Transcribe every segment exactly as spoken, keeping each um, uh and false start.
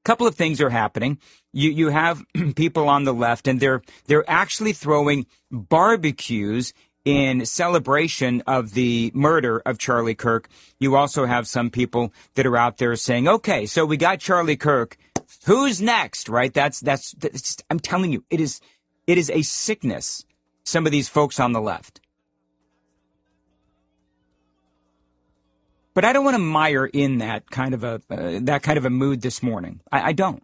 couple of things are happening. You you have people on the left, and they're they're actually throwing barbecues in celebration of the murder of Charlie Kirk. You also have some people that are out there saying, okay, so we got Charlie Kirk. Who's next? Right? That's, that's, that's I'm telling you, it is, it is a sickness. Some of these folks on the left. But I don't want to mire in that kind of a, uh, that kind of a mood this morning. I, I don't.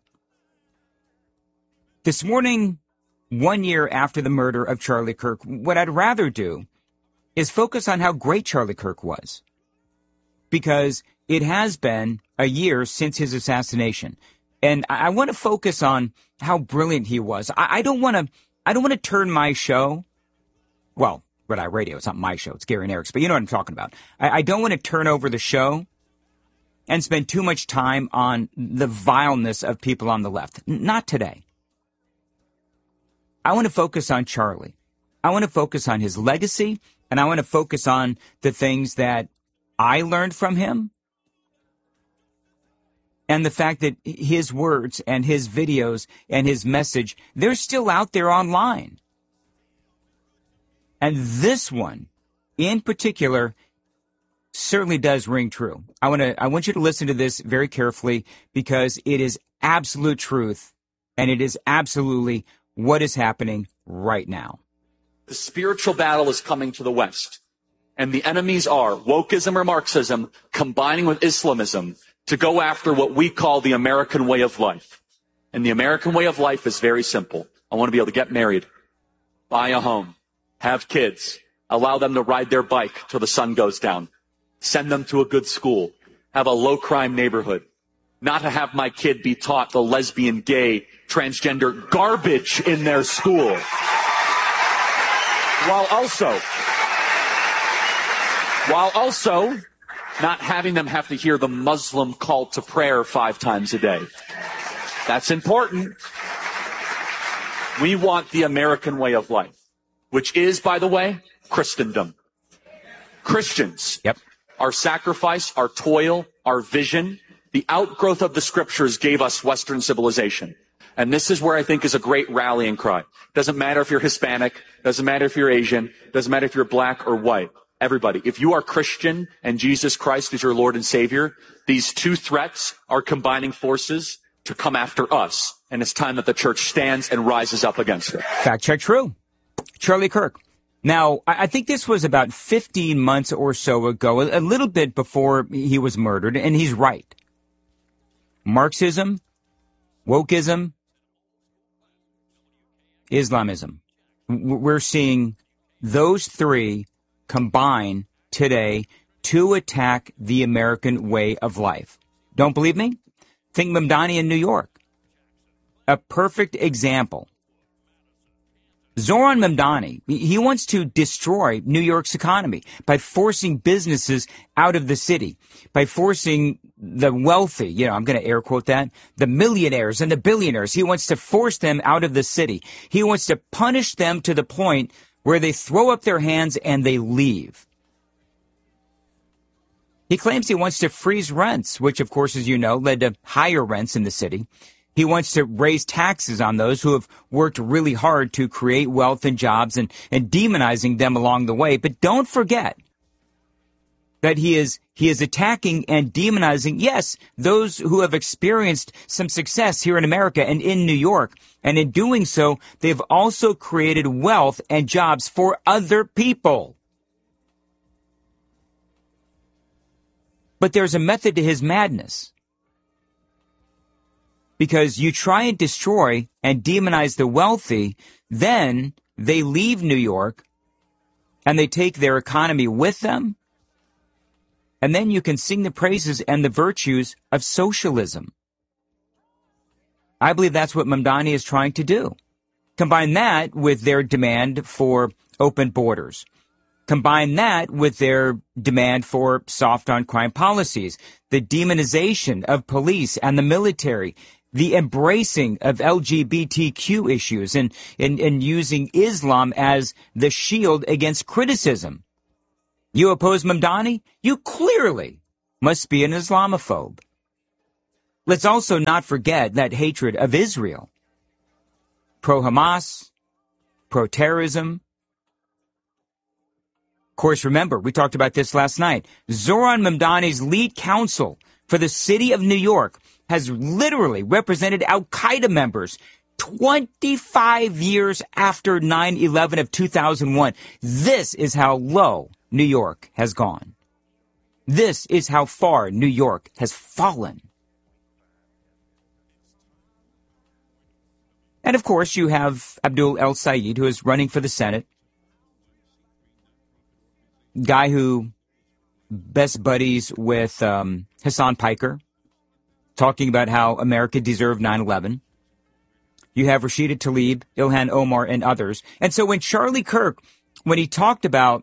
This morning, one year after the murder of Charlie Kirk, what I'd rather do is focus on how great Charlie Kirk was. Because it has been a year since his assassination. And I, I want to focus on how brilliant he was. I, I don't want to, I don't want to turn my show, well, Red Eye Radio, it's not my show, it's Gary and Eric's, but you know what I'm talking about. I, I don't want to turn over the show and spend too much time on the vileness of people on the left. N- not today. I want to focus on Charlie. I want to focus on his legacy, and I want to focus on the things that I learned from him, and the fact that his words and his videos and his message, they're still out there online. And this one, in particular, certainly does ring true. I want to, I want you to listen to this very carefully, because it is absolute truth, and it is absolutely what is happening right now. The spiritual battle is coming to the West, and the enemies are wokeism or Marxism combining with Islamism to go after what we call the American way of life. And the American way of life is very simple. I want to be able to get married, buy a home, have kids, allow them to ride their bike till the sun goes down, send them to a good school, have a low-crime neighborhood, not to have my kid be taught the lesbian, gay, transgender garbage in their school, while also, while also not having them have to hear the Muslim call to prayer five times a day. That's important. We want the American way of life, which is, by the way, Christendom. Christians, yep. Our sacrifice, our toil, our vision, the outgrowth of the scriptures gave us Western civilization. And this is where I think is a great rallying cry. Doesn't matter if you're Hispanic, doesn't matter if you're Asian, doesn't matter if you're black or white. Everybody, if you are Christian and Jesus Christ is your Lord and Savior, these two threats are combining forces to come after us. And it's time that the church stands and rises up against it. Fact check true. Charlie Kirk. Now, I think this was about fifteen months or so ago, a little bit before he was murdered, and he's right. Marxism, wokeism, Islamism. We're seeing those three combine today to attack the American way of life. Don't believe me? Think Mamdani in New York. A perfect example. Zoran Mamdani, he wants to destroy New York's economy by forcing businesses out of the city, by forcing the wealthy, you know, I'm going to air quote that, the millionaires and the billionaires. He wants to force them out of the city. He wants to punish them to the point where they throw up their hands and they leave. He claims he wants to freeze rents, which, of course, as you know, led to higher rents in the city. He wants to raise taxes on those who have worked really hard to create wealth and jobs, and, and demonizing them along the way. But don't forget that he is he is attacking and demonizing, yes, those who have experienced some success here in America and in New York. And in doing so, they've also created wealth and jobs for other people. But there's a method to his madness. Because you try and destroy and demonize the wealthy, then they leave New York and they take their economy with them. And then you can sing the praises and the virtues of socialism. I believe that's what Mamdani is trying to do. Combine that with their demand for open borders. Combine that with their demand for soft on crime policies, the demonization of police and the military, the embracing of L G B T Q issues, and, and, and using Islam as the shield against criticism. You oppose Mamdani? You clearly must be an Islamophobe. let's also not forget that hatred of Israel. Pro-Hamas, pro-terrorism. Of course, remember, we talked about this last night. Zohran Mamdani's lead counsel for the city of New York has literally represented Al-Qaeda members twenty-five years after nine eleven of two thousand one. This is how low New York has gone. This is how far New York has fallen. And of course, you have Abdul El-Sayed, who is running for the Senate. Guy who best buddies with um, Hassan Piker, talking about how America deserved nine eleven. You have Rashida Tlaib, Ilhan Omar, and others. And so when Charlie Kirk, when he talked about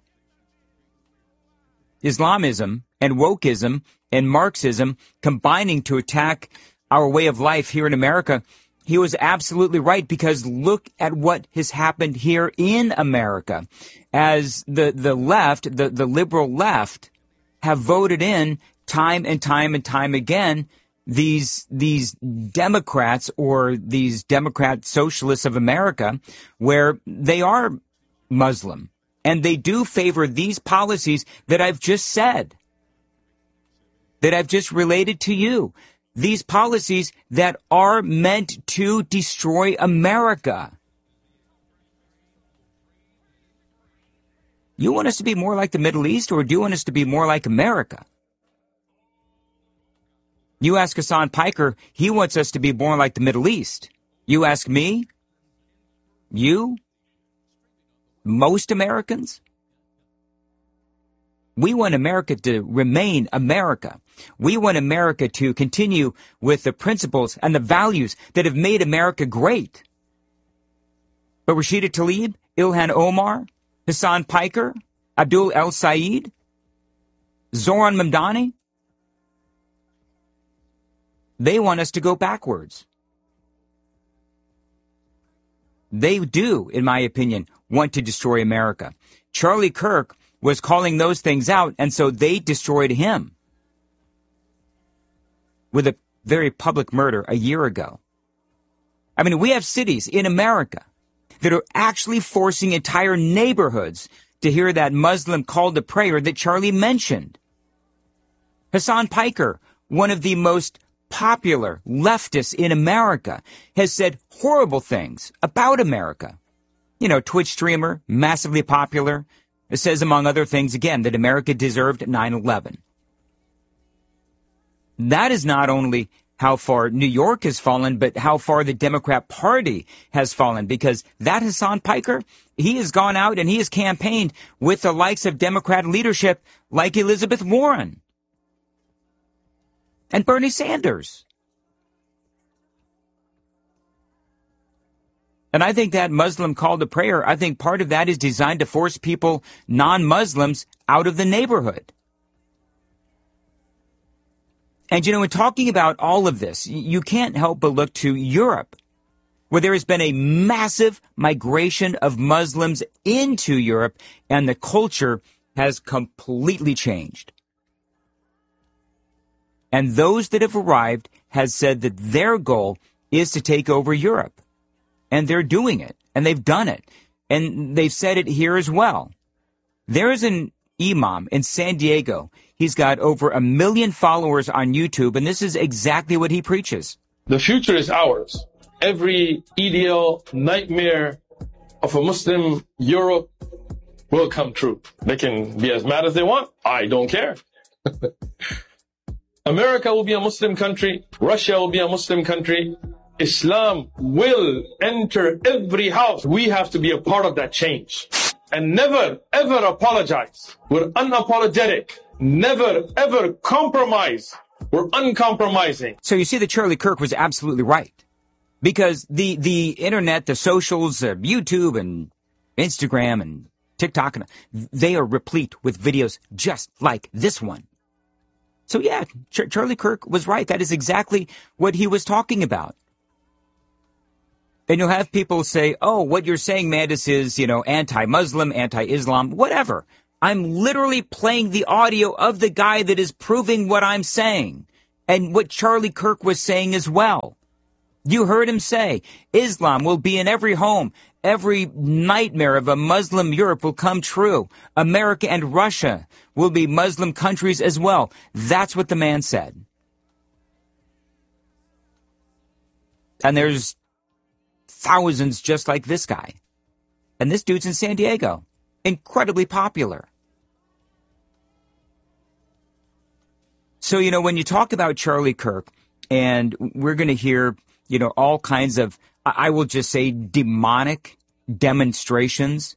Islamism and wokeism and Marxism combining to attack our way of life here in America, he was absolutely right, because look at what has happened here in America. As the, the left, the, the liberal left, have voted in time and time and time again these these Democrats, or these Democrat socialists of America, where they are Muslim. And they do favor these policies that I've just said, that I've just related to you. These policies that are meant to destroy America. You want us to be more like the Middle East, or do you want us to be more like America? You ask Hassan Piker, he wants us to be more like the Middle East. You ask me, you, most Americans, we want America to remain America. We want America to continue with the principles and the values that have made America great. But Rashida Tlaib, Ilhan Omar, Hassan Piker, Abdul El-Sayed, Zohran Mamdani, they want us to go backwards. They do, in my opinion, want to destroy America. Charlie Kirk was calling those things out, and so they destroyed him with a very public murder a year ago. I mean, we have cities in America that are actually forcing entire neighborhoods to hear that Muslim call to prayer that Charlie mentioned. Hassan Piker, one of the most popular leftists in America, has said horrible things about America. You know, Twitch streamer, massively popular. It says, among other things, again, that America deserved nine eleven. That is not only how far New York has fallen, but how far the Democrat Party has fallen, because that Hassan Piker, he has gone out and he has campaigned with the likes of Democrat leadership like Elizabeth Warren and Bernie Sanders. And I think that Muslim call to prayer, I think part of that is designed to force people, non-Muslims, out of the neighborhood. And, you know, in talking about all of this, you can't help but look to Europe, where there has been a massive migration of Muslims into Europe, and the culture has completely changed. And those that have arrived has said that their goal is to take over Europe. And they're doing it. And they've done it. And they've said it here as well. There is an imam in San Diego. He's got over a million followers on YouTube. And this is exactly what he preaches. The future is ours. Every ideal nightmare of a Muslim Europe will come true. They can be as mad as they want. I don't care. America will be a Muslim country. Russia will be a Muslim country. Islam will enter every house. We have to be a part of that change. And never, ever apologize. We're unapologetic. Never, ever compromise. We're uncompromising. So you see that Charlie Kirk was absolutely right. Because the, the internet, the socials, uh, YouTube and Instagram and TikTok, they are replete with videos just like this one. So yeah, Ch- Charlie Kirk was right. That is exactly what he was talking about. And you'll have people say, oh, what you're saying, Mandis, is, you know, anti-Muslim, anti-Islam, whatever. I'm literally playing the audio of the guy that is proving what I'm saying. And what Charlie Kirk was saying as well. You heard him say, Islam will be in every home. Every nightmare of a Muslim Europe will come true. America and Russia will be Muslim countries as well. That's what the man said. And there's thousands just like this guy. And this dude's in San Diego. Incredibly popular. So, you know, when you talk about Charlie Kirk, and we're going to hear, you know, all kinds of, I will just say, demonic demonstrations,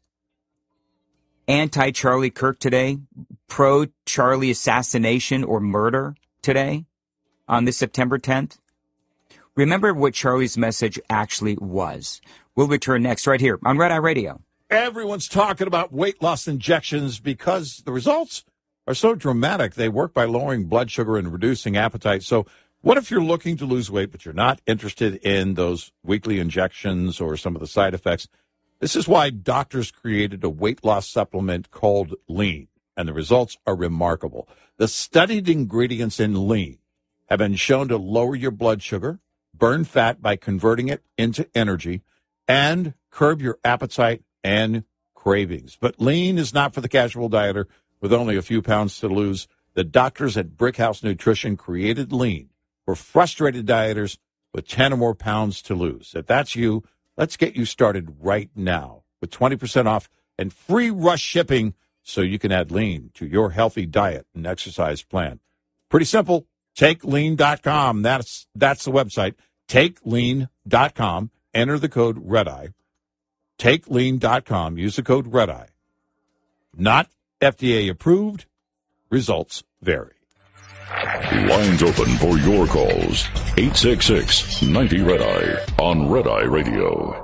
anti-Charlie Kirk today, pro-Charlie assassination or murder today on this September tenth. Remember what Charlie's message actually was. We'll return next right here on Red Eye Radio. Everyone's talking about weight loss injections because the results are so dramatic. They work by lowering blood sugar and reducing appetite. So what if you're looking to lose weight, but you're not interested in those weekly injections or some of the side effects? This is why doctors created a weight loss supplement called Lean, and the results are remarkable. The studied ingredients in Lean have been shown to lower your blood sugar, burn fat by converting it into energy, and curb your appetite and cravings. But Lean is not for the casual dieter with only a few pounds to lose. The doctors at Brickhouse Nutrition created Lean for frustrated dieters with ten or more pounds to lose. If that's you, let's get you started right now with twenty percent off and free rush shipping so you can add Lean to your healthy diet and exercise plan. Pretty simple. take lean dot com. That's, that's the website. take lean dot com. Enter the code REDEYE. take lean dot com. Use the code REDEYE. Not F D A approved. Results vary. Lines open for your calls. eight six six, ninety, red eye on Red Eye Radio.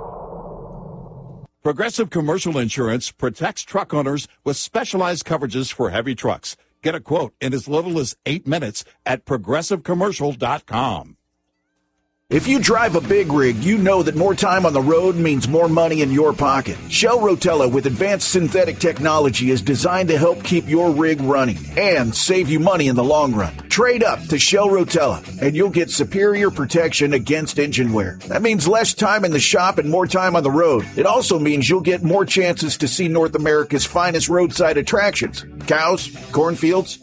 Progressive Commercial Insurance protects truck owners with specialized coverages for heavy trucks. Get a quote in as little as eight minutes at progressive commercial dot com. If you drive a big rig, you know that more time on the road means more money in your pocket. Shell Rotella with advanced synthetic technology is designed to help keep your rig running and save you money in the long run. Trade up to Shell Rotella and you'll get superior protection against engine wear. That means less time in the shop and more time on the road. It also means you'll get more chances to see North America's finest roadside attractions. Cows, cornfields,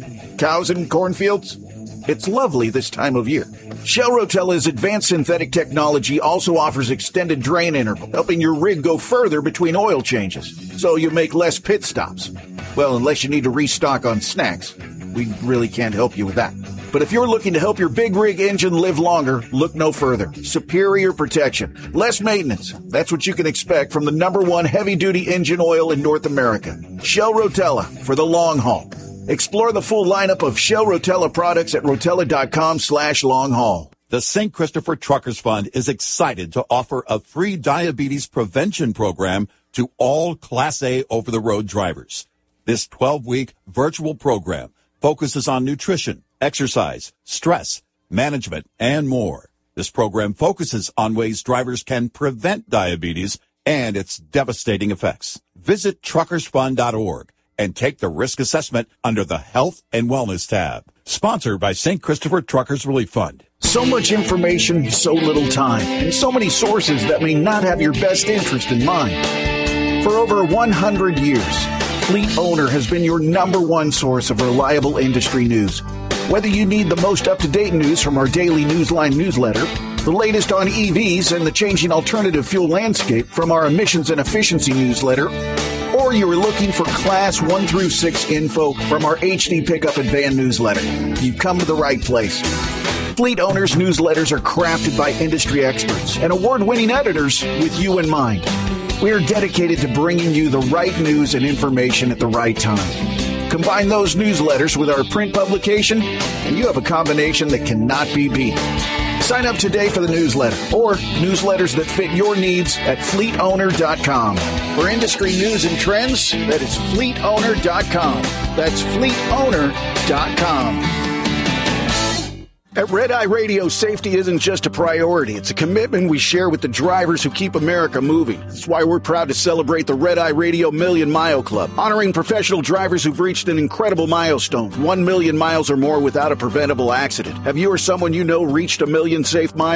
cows and cornfields. It's lovely this time of year. Shell Rotella's advanced synthetic technology also offers extended drain interval, helping your rig go further between oil changes, so you make less pit stops. Well, unless you need to restock on snacks. We really can't help you with that. But if you're looking to help your big rig engine live longer, look no further. Superior protection, less maintenance. That's what you can expect from the number one heavy-duty engine oil in North America. Shell Rotella for the long haul. Explore the full lineup of Shell Rotella products at rotella.com slash long haul. The Saint Christopher Truckers Fund is excited to offer a free diabetes prevention program to all Class A over-the-road drivers. This twelve-week virtual program focuses on nutrition, exercise, stress, management, and more. This program focuses on ways drivers can prevent diabetes and its devastating effects. Visit truckers fund dot org. and take the risk assessment under the Health and Wellness tab. Sponsored by Saint Christopher Truckers Relief Fund. So much information, so little time, and so many sources that may not have your best interest in mind. For over one hundred years, Fleet Owner has been your number one source of reliable industry news. Whether you need the most up-to-date news from our daily Newsline newsletter, the latest on E Vs and the changing alternative fuel landscape from our emissions and efficiency newsletter, or you are looking for Class one through six info from our H D Pickup and Van newsletter, you've come to the right place. Fleet Owners newsletters are crafted by industry experts and award-winning editors with you in mind. We are dedicated to bringing you the right news and information at the right time. Combine those newsletters with our print publication, and you have a combination that cannot be beat. Sign up today for the newsletter or newsletters that fit your needs at fleet owner dot com. For industry news and trends, that is fleet owner dot com. That's fleet owner dot com. At Red Eye Radio, safety isn't just a priority. It's a commitment we share with the drivers who keep America moving. That's why we're proud to celebrate the Red Eye Radio Million Mile Club, honoring professional drivers who've reached an incredible milestone, one million miles or more without a preventable accident. Have you or someone you know reached a million safe miles?